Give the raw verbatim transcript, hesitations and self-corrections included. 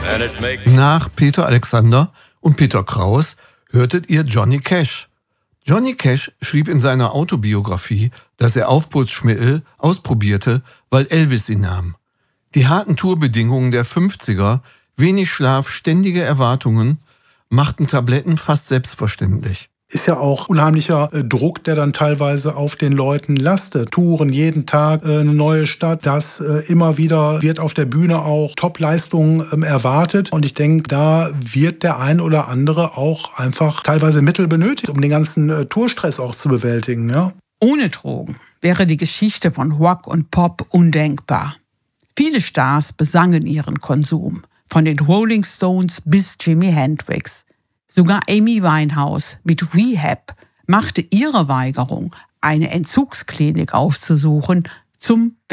Nach Peter Alexander und Peter Kraus hörtet ihr Johnny Cash. Johnny Cash schrieb in seiner Autobiografie, dass er Aufputschmittel ausprobierte, weil Elvis sie nahm. Die harten Tourbedingungen der fünfziger, wenig Schlaf, ständige Erwartungen, machten Tabletten fast selbstverständlich. Ist ja auch unheimlicher äh, Druck, der dann teilweise auf den Leuten lastet. Touren jeden Tag, äh, eine neue Stadt, das äh, immer wieder wird auf der Bühne auch Top-Leistungen ähm, erwartet. Und ich denke, da wird der ein oder andere auch einfach teilweise Mittel benötigt, um den ganzen äh, Tourstress auch zu bewältigen. Ja? Ohne Drogen wäre die Geschichte von Rock und Pop undenkbar. Viele Stars besangen ihren Konsum, von den Rolling Stones bis Jimi Hendrix. Sogar Amy Winehouse mit Rehab machte ihre Weigerung, eine Entzugsklinik aufzusuchen, zum